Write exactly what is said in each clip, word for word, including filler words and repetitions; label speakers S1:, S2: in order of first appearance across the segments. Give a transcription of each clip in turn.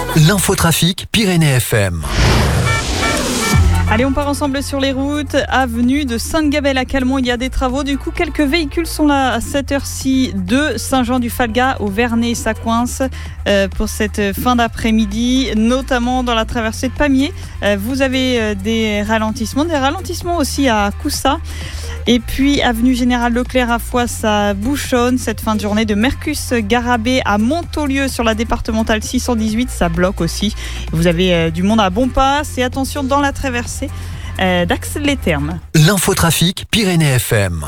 S1: L'infotrafic Pyrénées F M.
S2: Allez, on part ensemble sur les routes. Avenue de Sainte-Gabelle à Calmont, il y a des travaux. Du coup, quelques véhicules sont là à cette heure-ci de Saint-Jean-du-Falga au Vernet. Ça coince euh, pour cette fin d'après-midi, notamment dans la traversée de Pamiers. Euh, vous avez euh, des ralentissements, des ralentissements aussi à Coussa. Et puis, avenue Général Leclerc à Foix, ça bouchonne. Cette fin de journée de Mercus-Garrabet à Montaulieu sur la départementale six cent dix-huit, ça bloque aussi. Vous avez euh, du monde à Bompas et attention dans la traversée euh, d'Ax-les-Thermes.
S1: L'infotrafic Pyrénées F M.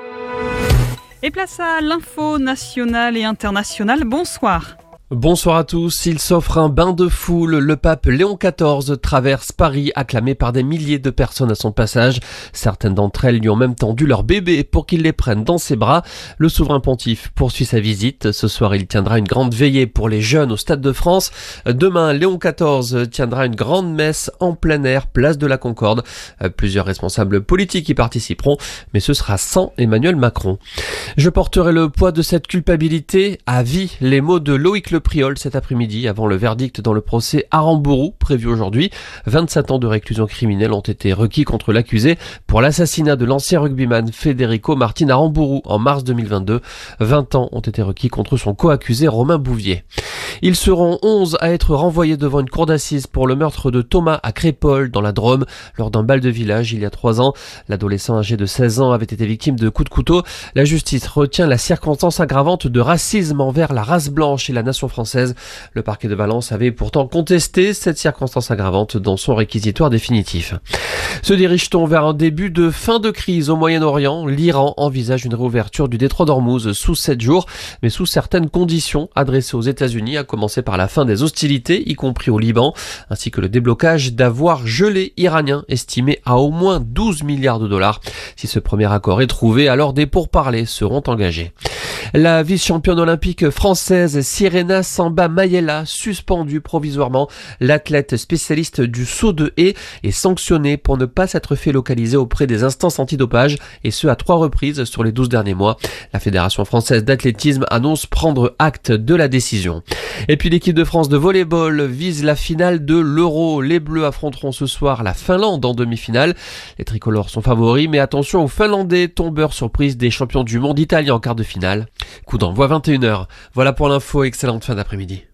S2: Et place à l'info nationale et internationale. Bonsoir.
S3: Bonsoir à tous, il s'offre un bain de foule. Le pape Léon quatorze traverse Paris, acclamé par des milliers de personnes à son passage. Certaines d'entre elles lui ont même tendu leur bébé pour qu'il les prenne dans ses bras. Le souverain pontife poursuit sa visite. Ce soir, il tiendra une grande veillée pour les jeunes au Stade de France. Demain, Léon quatorze tiendra une grande messe en plein air, place de la Concorde. Plusieurs responsables politiques y participeront, mais ce sera sans Emmanuel Macron. Je porterai le poids de cette culpabilité à vie. Les mots de Loïc Le Priol cet après-midi avant le verdict dans le procès Arambourou prévu aujourd'hui. vingt-sept ans de réclusion criminelle ont été requis contre l'accusé pour l'assassinat de l'ancien rugbyman Federico Martin Arambourou en mars deux mille vingt-deux. vingt ans ont été requis contre son co-accusé Romain Bouvier. Ils seront onze à être renvoyés devant une cour d'assises pour le meurtre de Thomas à Crépol dans la Drôme lors d'un bal de village il y a trois ans. L'adolescent âgé de seize ans avait été victime de coups de couteau. La justice retient la circonstance aggravante de racisme envers la race blanche et la nation française. Le parquet de Valence avait pourtant contesté cette circonstance aggravante dans son réquisitoire définitif. Se dirige-t-on vers un début de fin de crise au Moyen-Orient? L'Iran envisage une réouverture du détroit d'Ormuz sous sept jours, mais sous certaines conditions adressées aux États-Unis, à commencer par la fin des hostilités, y compris au Liban, ainsi que le déblocage d'avoirs gelés iraniens estimés à au moins douze milliards de dollars. Si ce premier accord est trouvé, alors des pourparlers seront engagés. La vice-championne olympique française Sirena Samba Mayela, suspendue provisoirement. L'athlète spécialiste du saut de haie est sanctionnée pour ne pas s'être fait localiser auprès des instances antidopage, et ce à trois reprises sur les douze derniers mois. La Fédération française d'athlétisme annonce prendre acte de la décision. Et puis l'équipe de France de volley-ball vise la finale de l'Euro. Les Bleus affronteront ce soir la Finlande en demi-finale. Les tricolores sont favoris, mais attention aux Finlandais, tombeurs surprise des champions du monde italiens en quart de finale. Coup d'envoi vingt et une heures. Voilà pour l'info, excellente fin d'après-midi.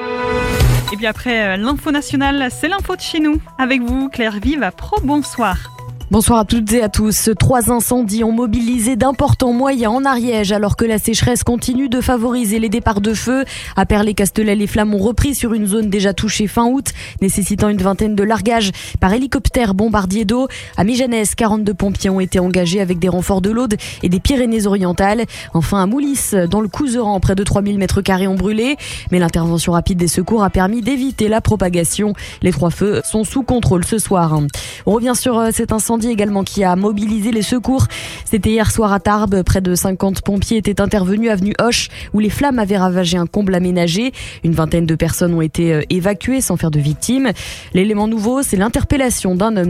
S2: Et bien après l'info nationale, c'est l'info de chez nous. Avec vous, Claire Vive à Pro, bonsoir.
S4: Bonsoir à toutes et à tous. Trois incendies ont mobilisé d'importants moyens en Ariège alors que la sécheresse continue de favoriser les départs de feu. À Perlé-Castelet, les flammes ont repris sur une zone déjà touchée fin août, nécessitant une vingtaine de largages par hélicoptère bombardier d'eau. À Mijanès, quarante-deux pompiers ont été engagés avec des renforts de l'Aude et des Pyrénées-Orientales. Enfin, à Moulis, dans le Couseran, près de trois mille mètres carrés ont brûlé. Mais l'intervention rapide des secours a permis d'éviter la propagation. Les trois feux sont sous contrôle ce soir. On revient sur cet incendie également qui a mobilisé les secours. C'était hier soir à Tarbes. Près de cinquante pompiers étaient intervenus avenue Hoche où les flammes avaient ravagé un comble aménagé. Une vingtaine de personnes ont été évacuées sans faire de victimes. L'élément nouveau, c'est l'interpellation d'un homme